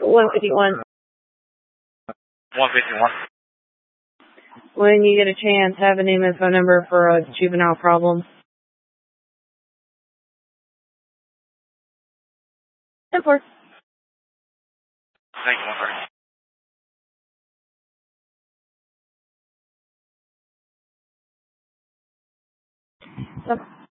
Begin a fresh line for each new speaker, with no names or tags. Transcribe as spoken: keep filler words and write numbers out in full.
one fifty-one.
one fifty-one.
When you get a chance, have a name and phone number for a juvenile problem. ten four.
Thank you, one four.
Stop.